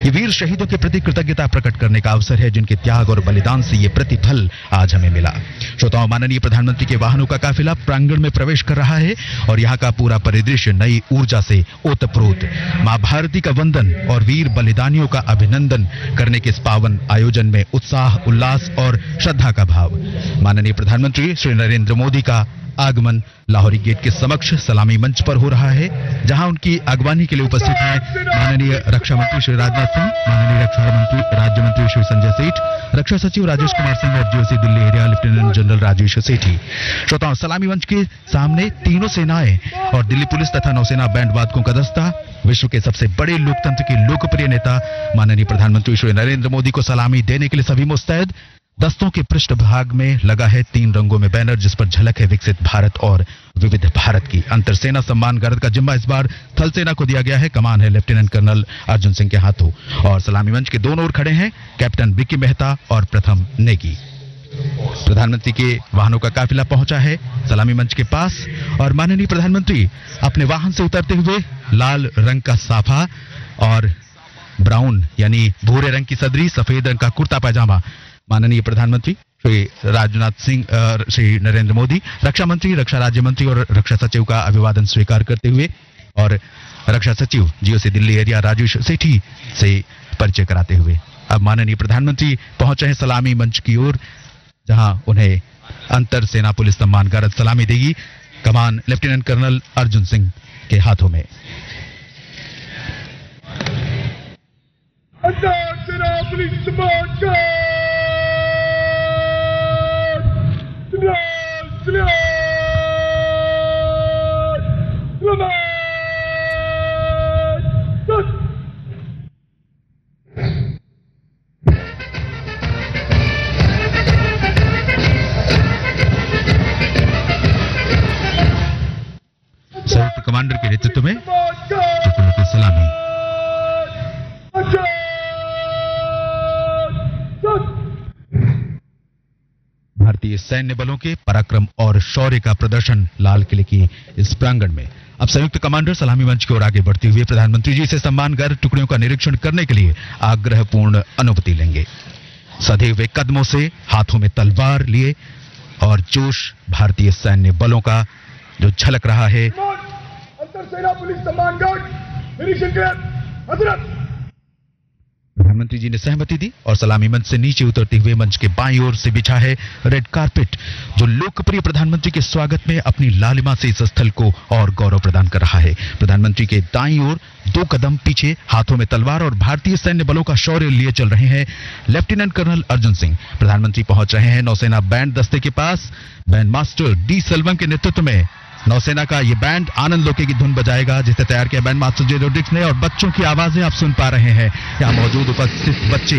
ये वीर शहीदों के प्रति कृतज्ञता प्रकट करने का अवसर है, जिनके त्याग और बलिदान से ये प्रतिफल आज हमें मिला। श्रोताओं, माननीय प्रधानमंत्री के वाहनों का काफिला प्रांगण में प्रवेश कर रहा है और यहाँ का पूरा परिदृश्य नई ऊर्जा से ओतप्रोत। मां भारती का वंदन और वीर बलिदानियों का अभिनंदन करने के इस पावन आयोजन में उत्साह, उल्लास और श्रद्धा का भाव। माननीय प्रधानमंत्री श्री नरेंद्र मोदी का आगमन लाहौरी गेट के समक्ष सलामी मंच पर हो रहा है, जहां उनकी अगवानी के लिए उपस्थित हैं माननीय रक्षा मंत्री श्री राजनाथ सिंह, माननीय रक्षा मंत्री राज्य मंत्री श्री संजय सेठ, रक्षा सचिव राजेश कुमार सिंह और GOC Delhi area lieutenant general Rajesh सेठी। श्रोताओं, सलामी मंच के सामने तीनों सेनाएं और दिल्ली पुलिस तथा नौसेना बैंड वादकों का दस्ता विश्व के सबसे बड़े लोकतंत्र के लोकप्रिय नेता माननीय प्रधानमंत्री श्री नरेंद्र मोदी को सलामी देने के लिए सभी मुस्तैद। दस्तों के पृष्ठभाग में लगा है 3 रंगों में बैनर, जिस पर झलक है विकसित भारत और विविध भारत की। अंतर सेना सम्मान गारद का जिम्मा इस बार थल सेना को दिया गया है। कमान है लेफ्टिनेंट कर्नल अर्जुन सिंह के हाथों और सलामी मंच के दोनों ओर खड़े हैं कैप्टन विक्की मेहता और प्रथम नेगी। प्रधानमंत्री के वाहनों का काफिला पहुंचा है सलामी मंच के पास और माननीय प्रधानमंत्री अपने वाहन से उतरते हुए लाल रंग का साफा और ब्राउन यानी भूरे रंग की सदरी, सफेद रंग का कुर्ता पैजामा माननीय प्रधानमंत्री श्री राजनाथ सिंह, श्री नरेंद्र मोदी, रक्षा मंत्री, रक्षा राज्य मंत्री और रक्षा सचिव का अभिवादन स्वीकार करते हुए और रक्षा सचिव जीओसी दिल्ली एरिया राजेश सेठी से परिचय कराते हुए अब माननीय प्रधानमंत्री पहुंचे हैं सलामी मंच की ओर, जहां उन्हें अंतर सेना पुलिस सम्मान गारद सलामी देगी। कमान लेफ्टिनेंट कर्नल अर्जुन सिंह के हाथों में। अंतर सेना पुलिस सम्मान गारद संयुक्त कमांडर के नेतृत्व में टुकड़ों की सलामी। भारतीय सैन्य बलों के पराक्रम और शौर्य का प्रदर्शन लाल किले की इस प्रांगण में। अब संयुक्त कमांडर सलामी मंच की ओर आगे बढ़ते हुए प्रधानमंत्री जी से सम्मान गारद टुकड़ियों का निरीक्षण करने के लिए आग्रहपूर्ण अनुमति लेंगे। सधे हुए कदमों से हाथों में तलवार लिए और जोश भारतीय सैन्य बलों का जो झलक रहा है। अंतर सेना पुलिस सम्मान गारद निरीक्षण के हजरत। प्रधानमंत्री जी ने सहमति दी और सलामी मंच से नीचे उतरते हुए मंच के बाईं ओर से बिछा है रेड कारपेट, जो लोकप्रिय प्रधानमंत्री के स्वागत में अपनी लालिमा से इस स्थल को और गौरव प्रदान कर रहा है। प्रधानमंत्री के दाईं ओर 2 कदम पीछे हाथों में तलवार और भारतीय सैन्य बलों का शौर्य लिए चल रहे हैं लेफ्टिनेंट कर्नल अर्जुन सिंह। प्रधानमंत्री पहुंच रहे हैं नौसेना बैंड दस्ते के पास। बैंड मास्टर डी सेल्वम के नेतृत्व में नौसेना का ये बैंड आनंद लोके की धुन बजाएगा, जिसे तैयार किया बैंड मास्टर जे रोड्रिक्स ने और बच्चों की आवाजें आप सुन पा रहे हैं। यहाँ मौजूद उपस्थित बच्चे